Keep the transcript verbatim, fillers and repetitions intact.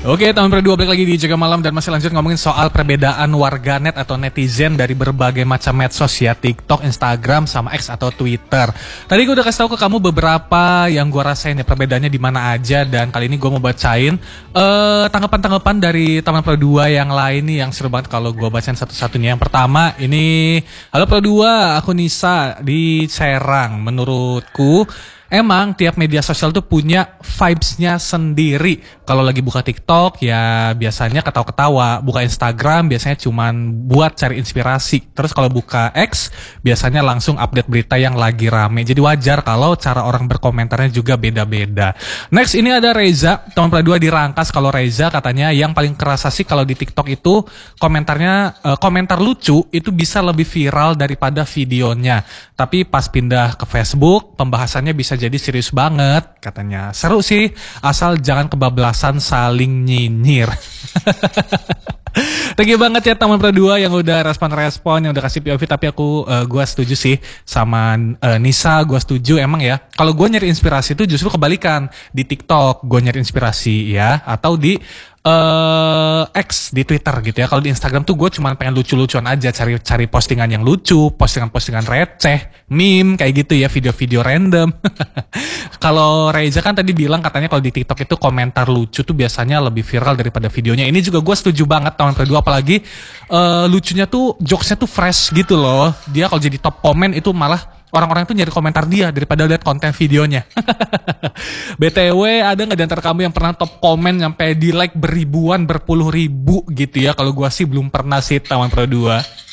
Oke, tahun dua balik lagi di Jaga Malam dan masih lanjut ngomongin soal perbedaan warganet atau netizen dari berbagai macam medsos ya, TikTok, Instagram, sama X atau Twitter. Tadi gue udah kasih tahu ke kamu beberapa yang gue rasain ya perbedaannya di mana aja, dan kali ini gue mau bacain uh, tanggapan-tanggapan dari teman Pro dua yang lain nih yang seru banget kalau gue bacain satu-satunya. Yang pertama ini, halo Pro dua, aku Nisa di Serang. Menurutku emang tiap media sosial tuh punya vibes-nya sendiri. Kalau lagi buka TikTok ya biasanya ketawa-ketawa, buka Instagram biasanya cuman buat cari inspirasi. Terus kalau buka X biasanya langsung update berita yang lagi rame. Jadi wajar kalau cara orang berkomentarnya juga beda-beda. Next ini ada Reza, teman Pro dua di Rangkas. Kalau Reza katanya yang paling kerasa sih kalau di TikTok itu komentarnya uh, komentar lucu itu bisa lebih viral daripada videonya. Tapi pas pindah ke Facebook pembahasannya bisa jadi serius banget katanya. Seru sih asal jangan kebablasan saling nyinyir. Thank you banget ya teman Pro dua yang udah respon-respon, yang udah kasih P O V. Tapi aku uh, gue setuju sih sama uh, Nisa, gue setuju emang ya. Kalau gue nyari inspirasi itu justru kebalikan. Di TikTok gue nyari inspirasi ya, atau di Uh, X di Twitter gitu ya. Kalau di Instagram tuh gue cuma pengen lucu-lucuan aja, cari-cari postingan yang lucu, postingan-postingan receh, meme kayak gitu ya, video-video random. Kalau Reza kan tadi bilang katanya kalau di TikTok itu komentar lucu tuh biasanya lebih viral daripada videonya. Ini juga gue setuju banget teman Pro dua, apalagi uh, lucunya tuh, jokesnya tuh fresh gitu loh. Dia kalau jadi top komen itu malah orang-orang tuh nyari komentar dia daripada lihat konten videonya. B T W ada nggak di antara kamu yang pernah top komen sampai di like beribuan, berpuluh ribu gitu ya? Kalau gua sih belum pernah sih teman Pro dua.